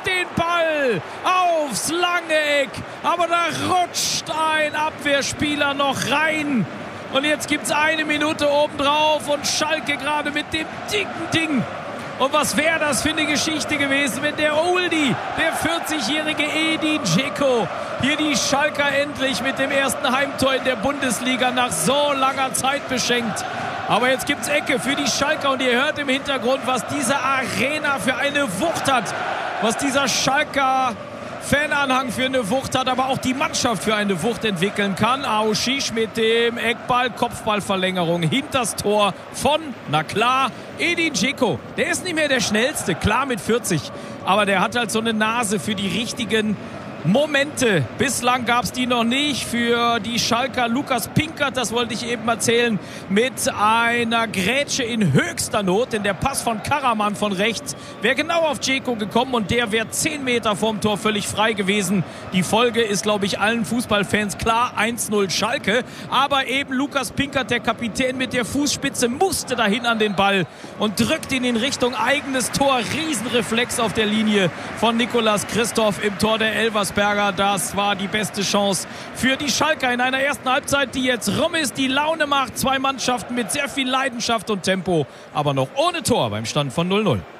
den Ball aufs lange Eck. Aber da rutscht ein Abwehrspieler noch rein. Und jetzt gibt es 1 Minute obendrauf und Schalke gerade mit dem dicken Ding. Und was wäre das für eine Geschichte gewesen, wenn der Oldie, der 40-jährige Edin Dzeko, hier die Schalker endlich mit dem ersten Heimtor in der Bundesliga nach so langer Zeit beschenkt. Aber jetzt gibt's Ecke für die Schalker und ihr hört im Hintergrund, was diese Arena für eine Wucht hat. Was dieser Schalker Fananhang für eine Wucht hat, aber auch die Mannschaft für eine Wucht entwickeln kann. Aouchiche mit dem Eckball, Kopfballverlängerung hinters Tor von, na klar, Edin Dzeko. Der ist nicht mehr der Schnellste, klar mit 40, aber der hat halt so eine Nase für die richtigen Momente. Bislang gab es die noch nicht für die Schalker. Lukas Pinkert, das wollte ich eben erzählen, mit einer Grätsche in höchster Not, denn der Pass von Karaman von rechts wäre genau auf Dzeko gekommen und der wäre 10 Meter vorm Tor völlig frei gewesen. Die Folge ist, glaube ich, allen Fußballfans klar, 1-0 Schalke, aber eben Lukas Pinkert, der Kapitän mit der Fußspitze, musste dahin an den Ball und drückt ihn in Richtung eigenes Tor. Riesenreflex auf der Linie von Nicolas Christoph im Tor der Elversberger. Das war die beste Chance für die Schalker in einer ersten Halbzeit, die jetzt rum ist, die Laune macht. 2 Mannschaften mit sehr viel Leidenschaft und Tempo, aber noch ohne Tor beim Stand von 0-0.